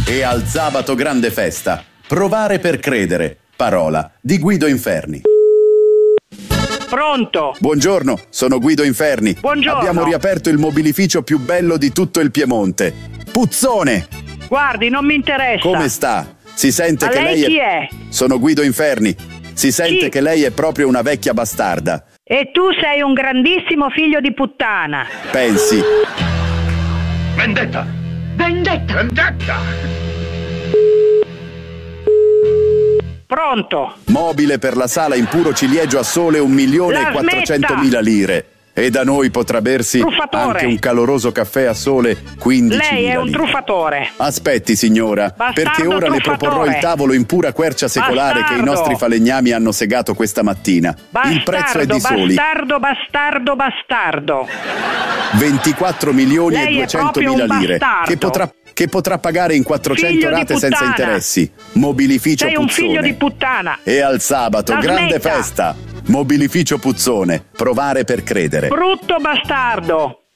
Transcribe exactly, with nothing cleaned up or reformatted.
E al sabato grande festa. Provare per credere. Parola di Guido Inferni. Pronto? Buongiorno, sono Guido Inferni. Buongiorno. Abbiamo riaperto il mobilificio più bello di tutto il Piemonte. Puzzone! Guardi, non mi interessa. Come sta? Si sente Ma che lei lei chi è? Sono Guido Inferni. Si sente Chi? che lei è proprio una vecchia bastarda. E tu sei un grandissimo figlio di puttana. Pensi. Vendetta! Vendetta! Vendetta! Pronto? Mobile per la sala in puro ciliegio a sole un milione La e quattrocentomila lire. E da noi potrà bersi Truffatore. anche un caloroso caffè a sole quindicimila Lei è un lire. truffatore. Aspetti, signora, Bastardo perché ora le proporrò truffatore. il tavolo in pura quercia secolare che i Bastardo. nostri falegnami hanno segato questa mattina. Bastardo, Il prezzo è di soli bastardo, bastardo, bastardo. ventiquattro milioni Lei e è duecentomila proprio un lire bastardo. che potrà, che potrà pagare in quattrocento Figlio di rate senza puttana. interessi. Mobilificio Sei un Puzzone. figlio di puttana. E al sabato, La grande smetta. festa. Mobilificio Puzzone. Provare per credere. Brutto bastardo.